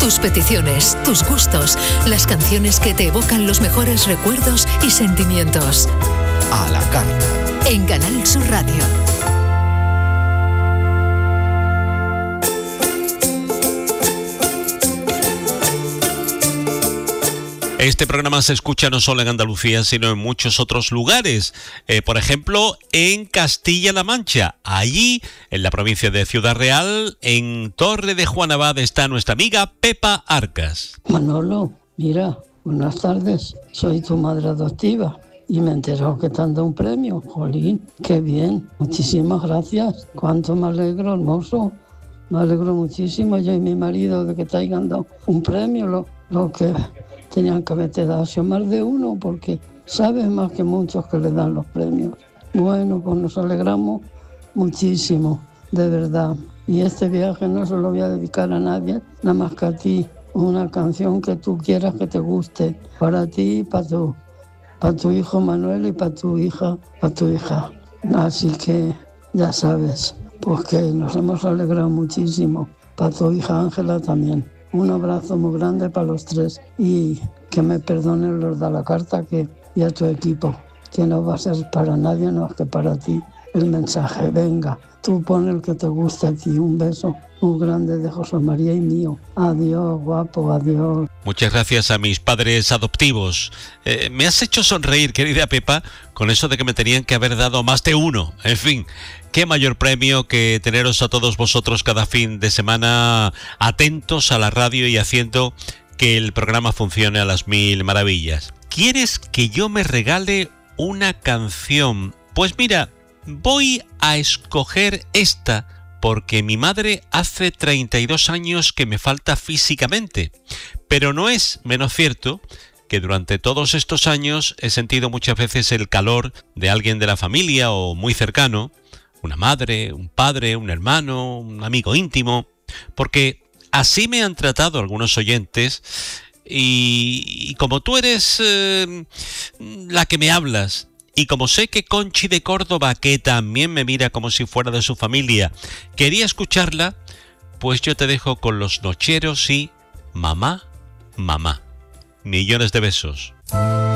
Tus peticiones, tus gustos, las canciones que te evocan los mejores recuerdos y sentimientos. A la carta. En Canal Sur Radio. Este programa se escucha no solo en Andalucía, sino en muchos otros lugares. Por ejemplo, en Castilla-La Mancha. Allí, en la provincia de Ciudad Real, en Torre de Juan Abad, está nuestra amiga Pepa Arcas. Manolo, mira, buenas tardes. Soy tu madre adoptiva y me he enterado que te han dado un premio. Jolín, qué bien. Muchísimas gracias. Cuánto me alegro, hermoso. Me alegro muchísimo, yo y mi marido, de que te hayan dado un premio. Lo que tenían que haberte dado más de uno, porque sabes más que muchos que le dan los premios. Bueno, pues nos alegramos muchísimo, de verdad. Y este viaje no se lo voy a dedicar a nadie, nada más que a ti. Una canción que tú quieras que te guste, para ti y para tu hijo Manuel y para tu hija. Así que ya sabes, pues que nos hemos alegrado muchísimo. Para tu hija Ángela también. Un abrazo muy grande para los tres y que me perdonen los de la carta y a tu equipo, que no va a ser para nadie más que para ti el mensaje. Venga, tú pon el que te guste a ti. Un beso muy grande de José María y mío. Adiós, guapo, adiós. Muchas gracias a mis padres adoptivos. Me has hecho sonreír, querida Pepa, con eso de que me tenían que haber dado más de uno. En fin, qué mayor premio que teneros a todos vosotros cada fin de semana atentos a la radio y haciendo que el programa funcione a las mil maravillas. ¿Quieres que yo me regale una canción? Pues mira, voy a escoger esta porque mi madre hace 32 años que me falta físicamente, pero no es menos cierto que durante todos estos años he sentido muchas veces el calor de alguien de la familia o muy cercano, una madre, un padre, un hermano, un amigo íntimo, porque así me han tratado algunos oyentes y como tú eres la que me hablas, y como sé que Conchi de Córdoba, que también me mira como si fuera de su familia, quería escucharla, pues yo te dejo con Los Nocheros y Mamá, Mamá. Millones de besos.